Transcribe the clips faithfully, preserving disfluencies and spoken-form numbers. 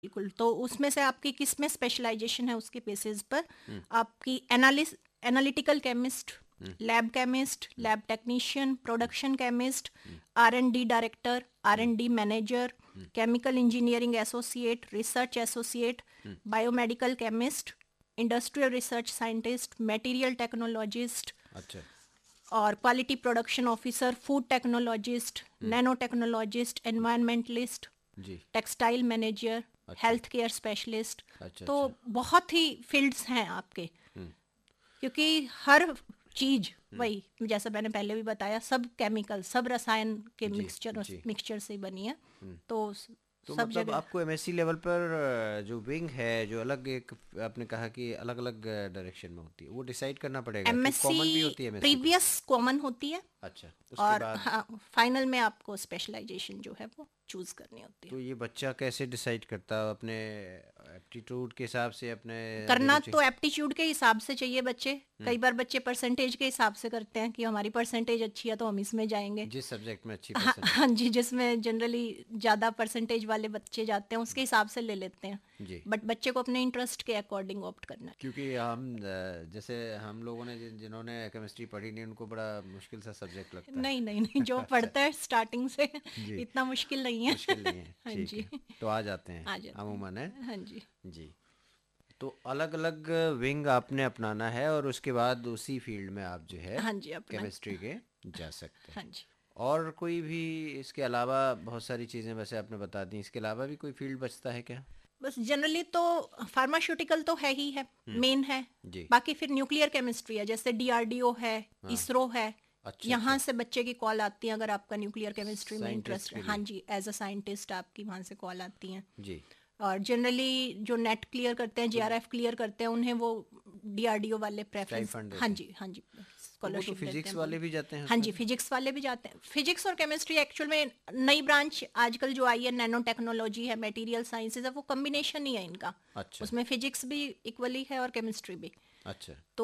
बिल्कुल। तो उसमें से आपकी किस में स्पेशलाइजेशन है उसके बेसिस पर हम्म। आपकी एनालिस analytical chemist, hmm. Lab chemist, hmm. Lab technician, hmm. Production chemist, hmm. Are and D director, are hmm. And D manager, hmm. Chemical engineering associate, research associate, hmm. Biomedical chemist, industrial research scientist, material technologist अच्छा। और quality production officer, food technologist, हम्म। Nano technologist, environmentalist, जी। Textile manager, अच्छा। Health care specialist. अच्छा। तो अच्छा। बहुत ही fields हैं आपके, हम्म। क्योंकि हर चीज हम्म। वही जैसा मैंने पहले भी बताया, सब केमिकल, सब रसायन के जी। मिक्सचर जी। मिक्सचर से बनी है। हम्म। तो तो सब मतलब जगह। आपको एमएससी लेवल पर अ, जो विंग है, जो अलग एक आपने कहा कि अलग अलग डायरेक्शन में होती है, वो डिसाइड करना पड़ेगा कि एमएससी कॉमन भी होती है एमएससी पे? प्रीवियस कॉमन होती है, अच्छा, उसके और बाद? हाँ, फाइनल में आपको स्पेशलाइजेशन जो है वो चूज करनी होती है। तो ये बच्चा कैसे डिसाइड करता है अपने एप्टीट्यूड के हिसाब से, अपने करना अभिरुचि? तो एप्टीट्यूड के हिसाब से चाहिए बच्चे। हम्म। कई बार बच्चे परसेंटेज के हिसाब से करते हैं कि हमारी परसेंटेज अच्छी है तो हम इसमें जाएंगे। जिस सब्जेक्ट में अच्छी हाँ परसेंटेज। हाँ जी, जिसमें जनरली ज़्यादा परसेंटेज वाले बच्चे जाते हैं उसके हिसाब से ले लेते हैं। जी। बट बच्चे को अपने इंटरेस्ट के अकॉर्डिंग ऑप्ट करना है। क्योंकि हम अ, जैसे हम लोगों ने जिन जिन्होंने केमिस्ट्री पढ़ी नहीं, उनको बड़ा मुश्किल सा सब्जेक्ट लगता है। नहीं नहीं नहीं, जो अच्छा। पढ़ता है स्टार्टिंग से जी। इतना मुश्किल नहीं है। मुश्किल नहीं है, हाँ ठीक जी, है। तो आ जाते हैं आ जाते अमूमन, है। हैं। हाँ जी। जी। तो अलग अलग विंग आपने अपनाना है और उसके बाद उसी फील्ड में आप जो है हाँ जी, अपना। केमिस्ट्री के जा सकते हैं। हाँ जी। और कोई भी इसके अलावा बहुत सारी चीज़ें वैसे आपने बता दी, इसके अलावा भी कोई फील्ड बचता है क्या? बस जनरली तो फार्मास्यूटिकल तो है ही है, हम्म। मेन है। जी। बाकी फिर न्यूक्लियर केमिस्ट्री है, जैसे डीआरडीओ है, हाँ। इसरो है। अच्छा। यहाँ अच्छा। से बच्चे की कॉल आती है अगर आपका न्यूक्लियर केमिस्ट्री में साइंटिस्ट इंटरेस्ट है। के हाँ लिए। जी, एज अ साइंटिस्ट आपकी वहाँ से कॉल आती हैं। जी। और जनरली जो नेट क्लियर करते हैं, तो जेआरएफ क्लियर करते हैं, उन्हें वो डीआरडीओ वाले प्रेफरेंस। स्टाइफंड हाँ देते हैं? जी, हाँ जी, तो वो तो स्कॉलरशिप देते फिजिक्स हैं वाले पूरी। भी जाते हैं हाँ उसमें जी, से? फिजिक्स वाले भी जाते हैं। फिजिक्स और केमिस्ट्री एक्चुअल में नई ब्रांच आजकल जो आई है, नैनो टेक्नोलॉजी है, मटेरियल साइंसेज है, वो कम्बिनेशन ही है इनका। अच्छा। उसमें फिजिक्स भी इक्वली है और केमिस्ट्री भी। अच्छा। तो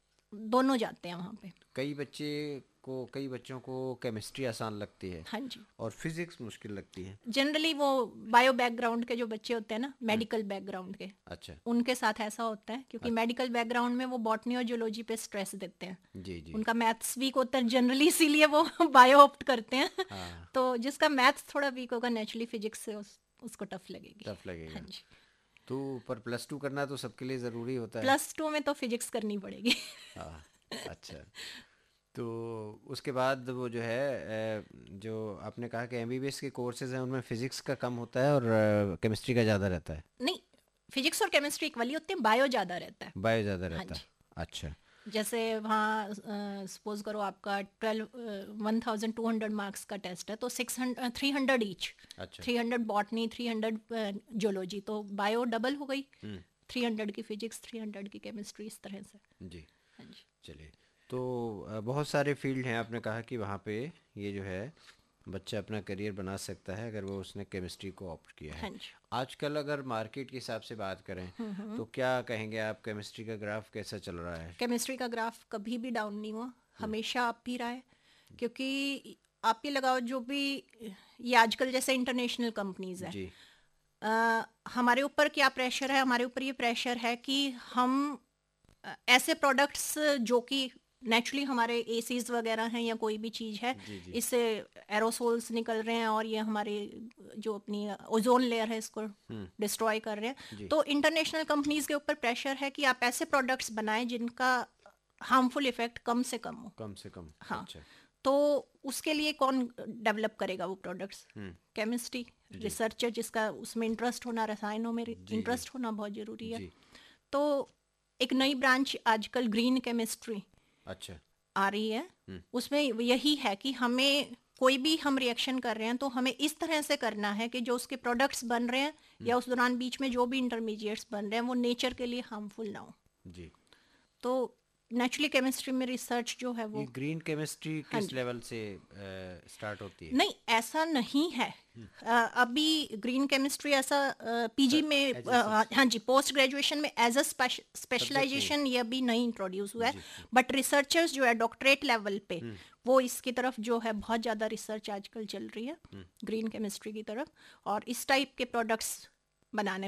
दोनों जाते हैं वहाँ पे। कई बच्चे को कई बच्चों को केमिस्ट्री आसान लगती है हाँ जी, और फिजिक्स मुश्किल लगती है। जनरली वो बायो बैकग्राउंड के जो बच्चे होते हैं ना, हम्म। मेडिकल बैकग्राउंड के, अच्छा। उनके साथ ऐसा होता है, क्योंकि अच्छा। मेडिकल बैकग्राउंड में वो बॉटनी और जूलॉजी पे स्ट्रेस देते हैं। जी। जी। उनका मैथ्स वीक होता है जनरली, इसीलिए वो बायो ऑप्ट करते हैं। हाँ। तो जिसका मैथ्स थोड़ा वीक होगा, नेचुरली फिजिक्स से उस, उसको टफ लगेगी। टफ हाँ लगेगा। जी। तो पर प्लस टू करना तो सबके लिए ज़रूरी होता है। प्लस टू में तो फिजिक्स करनी पड़ेगी। हाँ। अच्छा। तो उसके बाद वो जो है अ, जो आपने कहा कि एमबीबीएस के कोर्सेज हैं उनमें फिजिक्स का कम होता है और केमिस्ट्री का ज़्यादा रहता है? नहीं, फिजिक्स और केमिस्ट्री इक्वली होती है, बायो ज़्यादा रहता है। बायो ज़्यादा हाँ रहता है। जी। अच्छा। जैसे वहाँ सपोज करो आपका twelve one thousand two hundred marks का टेस्ट है, तो six hundred three hundred each. अच्छा। Three hundred botany, three hundred zoology, तो बायो डबल हो गई। हम्म। थ्री हंड्रेड की फिजिक्स, थ्री हंड्रेड की केमिस्ट्री, इस तरह से। जी। हाँ जी। चलिए। तो अ, बहुत सारे फील्ड हैं, आपने कहा कि वहाँ पे ये जो है बच्चा अपना करियर बना सकता है अगर वो उसने केमिस्ट्री को ऑप्ट किया है। हाँ जी। आजकल अगर मार्केट के हिसाब से बात करें तो क्या कहेंगे आप, केमिस्ट्री का ग्राफ कैसा चल रहा है? केमिस्ट्री का ग्राफ कभी भी डाउन नहीं हुआ, हम्म। हमेशा अप ही रहा है। क्योंकि आप ये लगाओ, जो भी ये आजकल जैसे इंटरनेशनल कंपनीज है, जी। अ, हमारे ऊपर क्या प्रेशर है, हमारे ऊपर ये प्रेशर है कि हम अ, ऐसे प्रोडक्ट्स जो कि नेचुरली हमारे एसीज वगैरह हैं या कोई भी चीज़ है, जी। जी। इससे एरोसोल्स निकल रहे हैं और ये हमारे जो अपनी ओजोन लेयर है इसको हम्म। डिस्ट्रॉय कर रहे हैं। जी। तो इंटरनेशनल कंपनीज के ऊपर प्रेशर है कि आप ऐसे प्रोडक्ट्स बनाएं जिनका हार्मफुल इफेक्ट कम से कम हो। कम से कम। हाँ। अच्छा। तो उसके लिए कौन डेवलप करेगा वो प्रोडक्ट्स? हम्म। केमिस्ट्री जी। रिसर्चर, जिसका उसमें इंटरेस्ट होना, रसायनों में जी। जी। इंटरेस्ट होना बहुत ज़रूरी है। जी। तो एक नई ब्रांच आजकल ग्रीन केमिस्ट्री अच्छा। आ रही है। हम्म। उसमें यही है कि हमें कोई भी हम रिएक्शन कर रहे हैं तो हमें इस तरह से करना है कि जो उसके प्रोडक्ट्स बन रहे हैं हम्म। या उस दौरान बीच में जो भी इंटरमीडिएट्स बन रहे हैं वो नेचर के लिए हार्मफुल ना हो। जी। तो नेचुरली केमिस्ट्री में रिसर्च जो है ये वो। ग्रीन केमिस्ट्री हाँ किस जी। लेवल से स्टार्ट होती है? नहीं, ऐसा नहीं है। अ, अभी ग्रीन केमिस्ट्री ऐसा पीजी में, एज ए अ, हाँ जी, पोस्ट ग्रेजुएशन में एज अ सब्जेक्ट नहीं है? स्पेशलाइजेशन ये अभी नहीं इंट्रोड्यूस हुआ है। जी। बट रिसर्चर्स जो है डॉक्टरेट लेवल पे, हम्म। वो इसकी तरफ जो है बहुत ज़्यादा रिसर्च आजकल चल रही है, हम्म। ग्रीन केमिस्ट्री की तरफ, और इस टाइप के प्रोडक्ट्स बनाने